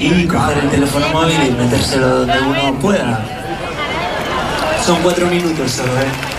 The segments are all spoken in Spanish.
Y coger el teléfono móvil y metérselo donde uno pueda. Son 4 minutos solo,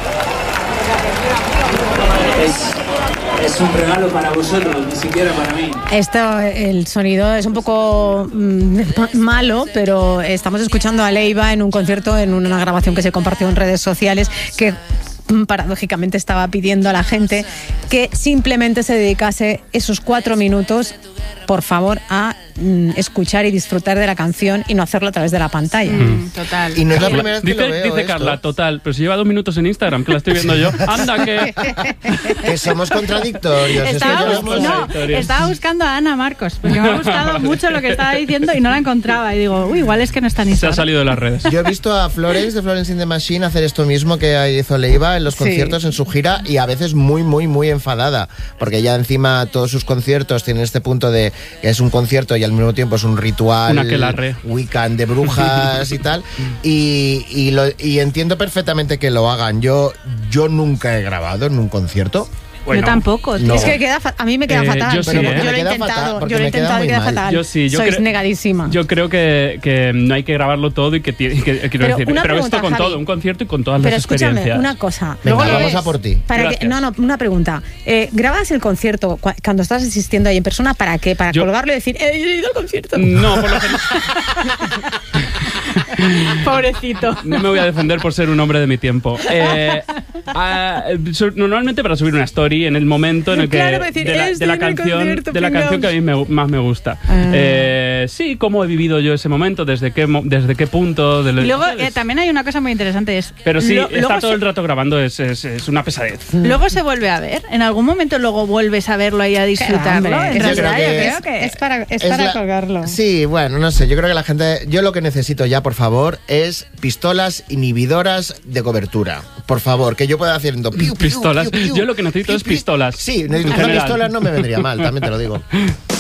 Es un regalo para vosotros, ni siquiera para mí. El sonido es un poco malo, pero estamos escuchando a Leiva en un concierto, en una grabación que se compartió en redes sociales, que paradójicamente estaba pidiendo a la gente que simplemente se dedicase esos 4 minutos, por favor, a escuchar y disfrutar de la canción y no hacerlo a través de la pantalla. Total. Y no es la primera vez que lo veo. Dice Carla, total, pero si lleva 2 minutos en Instagram, que la estoy viendo yo. ¡Anda, que! Que somos contradictorios. Estaba buscando a Ana Marcos, porque me ha gustado mucho lo que estaba diciendo y no la encontraba. Y digo, igual es que no está en Instagram. Se ha salido de las redes. Yo he visto a Florence, de Florence in the Machine, hacer esto mismo que hizo Leiva en los conciertos, en su gira, y a veces muy, muy, muy enfadada, porque ya encima todos sus conciertos tienen este punto de que es un concierto y al mismo tiempo es un ritual Wiccan de brujas y tal, y entiendo perfectamente que lo hagan. Yo nunca he grabado en un concierto. Bueno, yo tampoco. No. Es que a mí me queda fatal. Yo sí, yo lo he intentado. Yo lo he intentado y queda fatal. Yo sí. Sois negadísima. Yo creo que no hay que grabarlo todo y que quiero decir. Pero esto con Javi, todo, un concierto y con todas las experiencias. Pero escúchame, una cosa. Venga, vamos a por ti. Una pregunta. ¿Grabas el concierto cuando estás asistiendo ahí en persona? ¿Para qué? ¿Para colgarlo y decir, he ido al concierto? No, por lo general. Pobrecito. No me voy a defender por ser un hombre de mi tiempo. Normalmente para subir una story en el momento en el que de la canción que a mí más me gusta. Sí, cómo he vivido yo ese momento, desde qué punto. Y luego también hay una cosa muy interesante. Pero sí, está todo el rato grabando, es una pesadez. Luego se vuelve a ver. En algún momento luego vuelves a verlo y a disfrutarlo. En realidad, yo creo que es para colgarlo. Sí, bueno, no sé. Yo creo que la gente... Yo lo que necesito ya, por favor, es pistolas inhibidoras de cobertura. Por favor, que yo pueda haciendo pistolas. Yo lo que necesito es pistolas. Sí, una pistola no me vendría mal, también te lo digo.